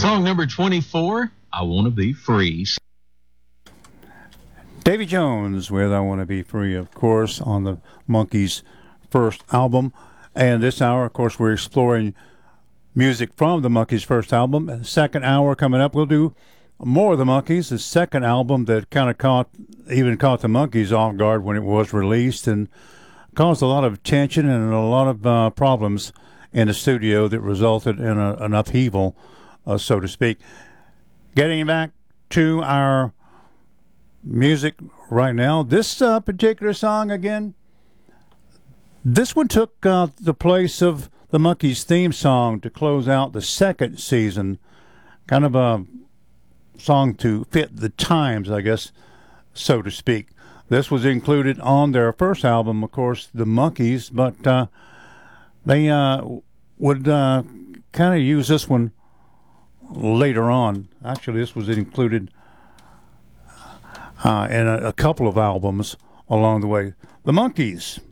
Song number 24, I Want to Be Free. Davy Jones with I Want to Be Free, of course, on the Monkees' first album. And this hour, of course, we're exploring music from the Monkees' first album. The second hour coming up, we'll do more of the Monkees, the second album that kind of caught the Monkees off guard when it was released and caused a lot of tension and a lot of problems in the studio that resulted in an upheaval, so to speak. Getting back to our music right now, this particular song again, this one took the place of the Monkees' theme song to close out the second season. Kind of a song to fit the times, I guess, so to speak. This was included on their first album, of course, the Monkees, but they would kind of use this one later on. Actually, this was included in a couple of albums along the way. The Monkees.